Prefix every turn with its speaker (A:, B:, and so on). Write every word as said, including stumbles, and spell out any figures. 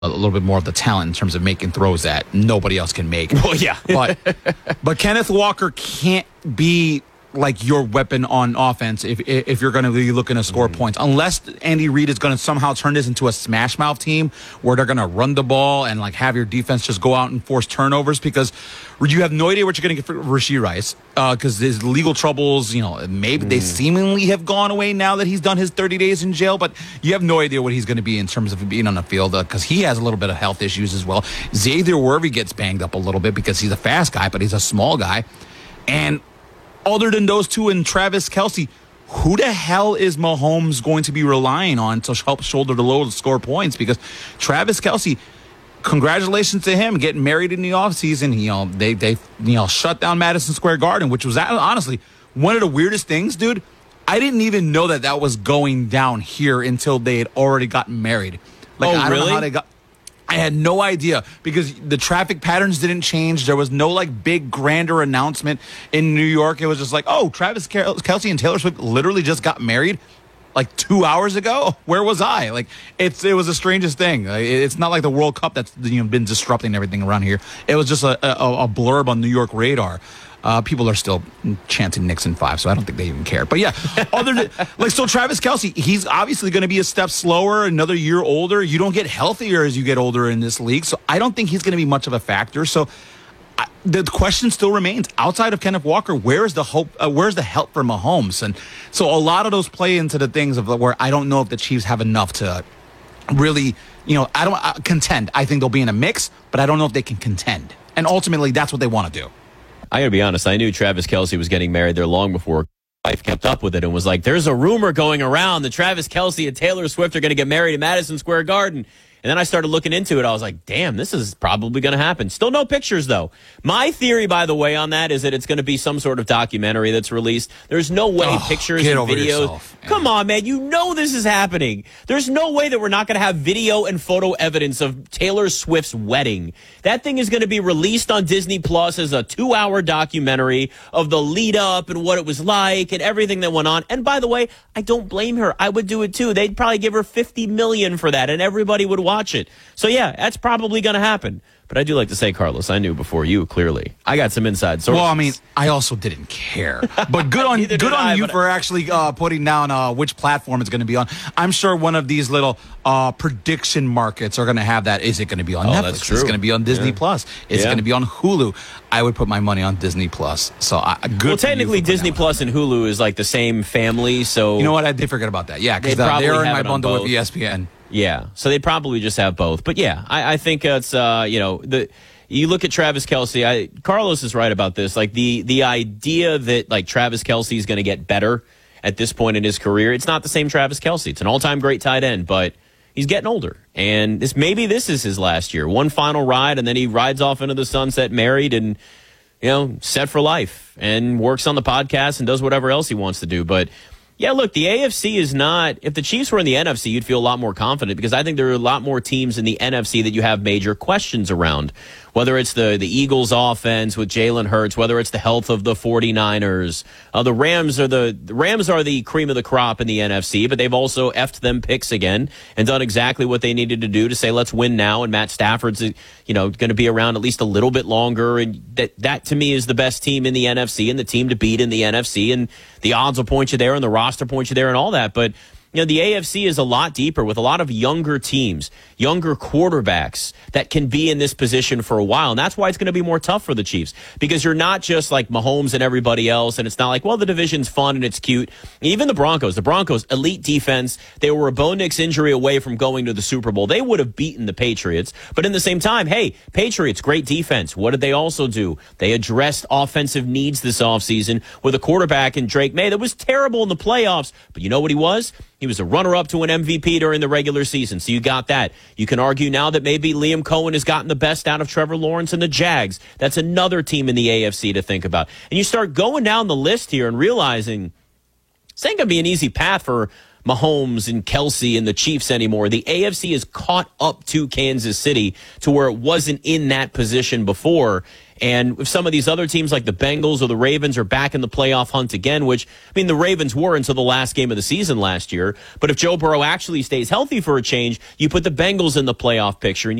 A: a little bit more of the talent in terms of making throws that nobody else can make.
B: Well, yeah.
A: but but Kenneth Walker can't be like your weapon on offense if if you're going to be looking to score mm. points, unless Andy Reid is going to somehow turn this into a smash mouth team where they're going to run the ball and like have your defense just go out and force turnovers, because you have no idea what you're going to get for Rashee Rice because uh, his legal troubles, you know, maybe mm. they seemingly have gone away now that he's done his thirty days in jail, but you have no idea what he's going to be in terms of being on the field because uh, he has a little bit of health issues as well. Xavier Worthy gets banged up a little bit because he's a fast guy, but he's a small guy. And other than those two and Travis Kelce, who the hell is Mahomes going to be relying on to help shoulder the load to score points? Because Travis Kelce, congratulations to him getting married in the offseason. You know, they they you know shut down Madison Square Garden, which was honestly one of the weirdest things, dude. I didn't even know that that was going down here until they had already gotten married. Like,
B: oh,
A: I don't
B: really?
A: know how they got. I had no idea because the traffic patterns didn't change. There was no like big grander announcement in New York. It was just like, oh, Travis Kelce and Taylor Swift literally just got married like two hours ago. Where was I? Like, it's it was the strangest thing. It's not like the World Cup that's you know been disrupting everything around here. It was just a, a, a blurb on New York radar. Uh, people are still chanting Nixon five, so I don't think they even care. But yeah, other than like, so Travis Kelce, he's obviously going to be a step slower, another year older. You don't get healthier as you get older in this league, so I don't think he's going to be much of a factor. So I, the question still remains: outside of Kenneth Walker, where is the hope? Uh, where's the help for Mahomes? And so a lot of those play into the things of where I don't know if the Chiefs have enough to really, you know, I don't uh, contend. I think they'll be in a mix, but I don't know if they can contend. And ultimately, that's what they want to do.
B: I got to be honest. I knew Travis Kelce was getting married there long before my wife kept up with it and was like, there's a rumor going around that Travis Kelce and Taylor Swift are going to get married in Madison Square Garden. And then I started looking into it. I was like, damn, this is probably going to happen. Still no pictures, though. My theory, by the way, on that is that it's going to be some sort of documentary that's released. There's no way
A: oh,
B: pictures and videos.
A: Yourself,
B: Come on, man. You know this is happening. There's no way that we're not going to have video and photo evidence of Taylor Swift's wedding. That thing is going to be released on Disney Plus as a two-hour documentary of the lead up and what it was like and everything that went on. And by the way, I don't blame her. I would do it too. They'd probably give her fifty million dollars for that, and everybody would watch it. So yeah, that's probably going to happen. But I do like to say, Carlos, I knew before you, clearly. I got some inside sources.
A: Well, I mean, I also didn't care. But good on good on
B: I,
A: you for actually uh, putting down uh, which platform it's going to be on. I'm sure one of these little uh, prediction markets are going to have that. Is it going to be on
B: oh,
A: Netflix?
B: That's true.
A: Is it going to be on Disney
B: yeah.
A: Plus? Is
B: yeah.
A: it going to be on Hulu? I would put my money on Disney Plus. So I, good.
B: Well, technically, Disney Plus and Hulu is like the same family. So
A: you know what? I did forget about that. Yeah, because
B: they
A: uh, they're in
B: have
A: my
B: it on
A: bundle with
B: both.
A: E S P N.
B: Yeah, so they'd probably just have both. But yeah, I, I think it's uh, you know the. You look at Travis Kelce. I, Carlos is right about this. Like the the idea that like Travis Kelce is going to get better at this point in his career. It's not the same Travis Kelce. It's an all time great tight end, but he's getting older, and this maybe this is his last year. One final ride, and then he rides off into the sunset, married, and you know set for life, and works on the podcast and does whatever else he wants to do. But yeah, look, the A F C is not. If the Chiefs were in the N F C, you'd feel a lot more confident because I think there are a lot more teams in the N F C that you have major questions around. Whether it's the, the Eagles offense with Jalen Hurts, whether it's the health of the 49ers, uh, the Rams are the, the Rams are the cream of the crop in the N F C, but they've also effed them picks again and done exactly what they needed to do to say let's win now. And Matt Stafford's you know going to be around at least a little bit longer, and that that to me is the best team in the N F C and the team to beat in the N F C. And the odds will point you there, and the roster points you there, and all that, but. You know, the A F C is a lot deeper with a lot of younger teams, younger quarterbacks that can be in this position for a while. And that's why it's going to be more tough for the Chiefs because you're not just like Mahomes and everybody else. And it's not like, well, the division's fun and it's cute. Even the Broncos, the Broncos, elite defense. They were a Bo Nix injury away from going to the Super Bowl. They would have beaten the Patriots. But in the same time, hey, Patriots, great defense. What did they also do? They addressed offensive needs this offseason with a quarterback in Drake May that was terrible in the playoffs. But you know what he was? He was a runner-up to an M V P during the regular season, so you got that. You can argue now that maybe Liam Cohen has gotten the best out of Trevor Lawrence and the Jags. That's another team in the A F C to think about. And you start going down the list here and realizing this ain't going to be an easy path for Mahomes and Kelsey and the Chiefs anymore. The A F C is caught up to Kansas City to where it wasn't in that position before. And if some of these other teams like the Bengals or the Ravens are back in the playoff hunt again, which, I mean, the Ravens were until the last game of the season last year. But if Joe Burrow actually stays healthy for a change, you put the Bengals in the playoff picture. And